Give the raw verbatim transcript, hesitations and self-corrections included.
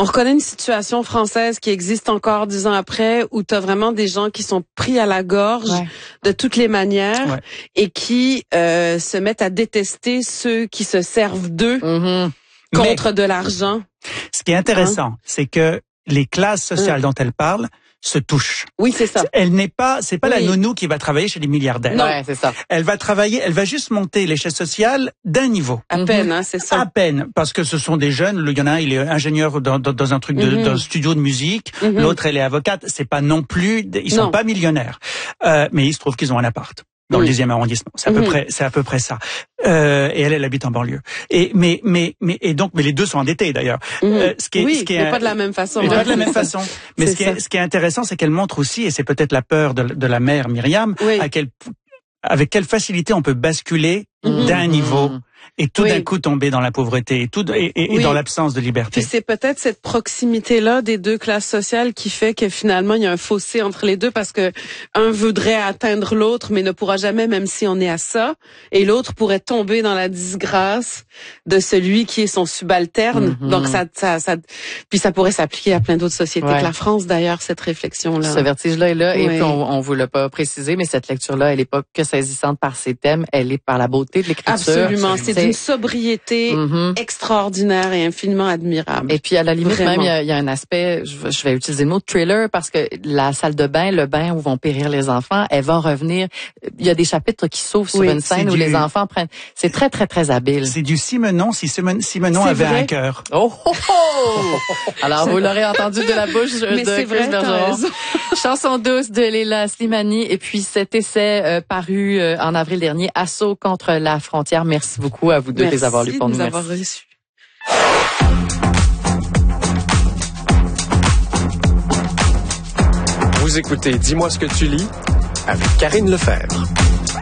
on reconnaît une situation française qui existe encore dix ans après, où tu as vraiment des gens qui sont pris à la gorge ouais. de toutes les manières ouais. et qui euh, se mettent à détester ceux qui se servent d'eux mm-hmm. contre Mais, de l'argent. Ce qui est intéressant, hein? c'est que les classes sociales mmh. dont elle parle se touchent. Oui, c'est ça. Elle n'est pas, c'est pas oui. la nounou qui va travailler chez les milliardaires. Non, ouais, c'est ça. Elle va travailler, elle va juste monter l'échelle sociale d'un niveau. À mm-hmm. peine, hein, c'est ça. À peine, parce que ce sont des jeunes. Il y en a un, il est ingénieur dans, dans, dans un truc de, mm-hmm. dans un studio de musique. Mm-hmm. L'autre, elle est avocate. C'est pas non plus, ils sont non. pas millionnaires. Euh, mais il se trouve qu'ils ont un appart dans oui. le dixième arrondissement. C'est à mm-hmm. peu près, c'est à peu près ça. Euh, et elle, elle habite en banlieue. Et mais mais mais et donc, mais les deux sont endettés d'ailleurs. Mmh. Euh, ce qui est, oui, ce qui est, mais pas de la même façon. Mais pas de la même façon. Mais ce qui, est, ce qui est intéressant, c'est qu'elle montre aussi, et c'est peut-être la peur de, de la mère Myriam, oui. à quel, avec quelle facilité on peut basculer mmh. d'un niveau et tout oui. d'un coup tomber dans la pauvreté et tout et, et, oui. et dans l'absence de liberté. Puis c'est peut-être cette proximité-là des deux classes sociales qui fait que finalement il y a un fossé entre les deux, parce que un voudrait atteindre l'autre mais ne pourra jamais, même si on est à ça, et l'autre pourrait tomber dans la disgrâce de celui qui est son subalterne. Mm-hmm. Donc ça, ça, ça, puis ça pourrait s'appliquer à plein d'autres sociétés ouais. que la France d'ailleurs, cette réflexion-là. Ce vertige-là est là, oui. et puis on, on vous l'a pas précisé, mais cette lecture-là, elle est pas que saisissante par ses thèmes, elle est par la beauté de l'écriture. Absolument, c'est, c'est une sobriété mm-hmm. extraordinaire et infiniment admirable. Et puis à la limite, Vraiment. même, il y a, il y a un aspect, je, je vais utiliser le mot thriller, parce que la salle de bain, le bain où vont périr les enfants, elle va revenir. Il y a des chapitres qui s'ouvrent sur oui, une scène où du... les enfants prennent. C'est très, très, très habile. C'est du Simenon, si Simenon, Simenon avait vrai. un cœur. Oh, oh, oh! Alors, vous l'aurez entendu de la bouche Mais de Chris Bergeron. Chanson douce de Leila Slimani. Et puis cet essai euh, paru euh, en avril dernier, Assaut contre la frontière. Merci beaucoup à vous deux de les avoir lus pour nous. Merci de nous avoir reçus. Vous écoutez Dis-moi ce que tu lis avec Karine Lefebvre.